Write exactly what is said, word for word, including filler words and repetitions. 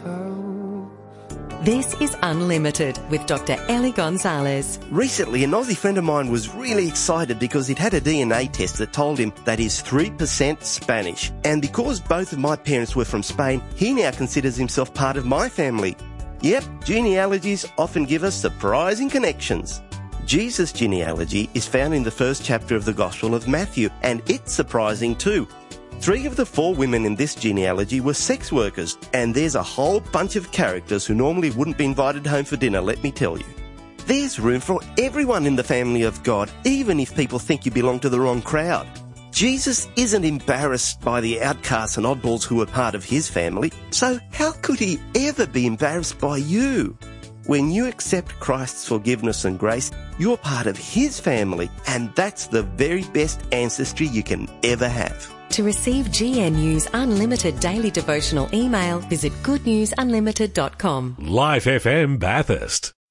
myself. This is Unlimited with Doctor Ellie Gonzalez. Recently, an Aussie friend of mine was really excited because he'd had a D N A test that told him that he's three percent Spanish. And because both of my parents were from Spain, he now considers himself part of my family. Yep, genealogies often give us surprising connections. Jesus' genealogy is found in the first chapter of the Gospel of Matthew, and it's surprising too. Three of the four women in this genealogy were sex workers, and there's a whole bunch of characters who normally wouldn't be invited home for dinner, let me tell you. There's room for everyone in the family of God, even if people think you belong to the wrong crowd. Jesus isn't embarrassed by the outcasts and oddballs who are part of his family, so how could he ever be embarrassed by you? When you accept Christ's forgiveness and grace, you're part of his family, and that's the very best ancestry you can ever have. To receive G N U's unlimited daily devotional email, visit good news unlimited dot com. Life F M Bathurst.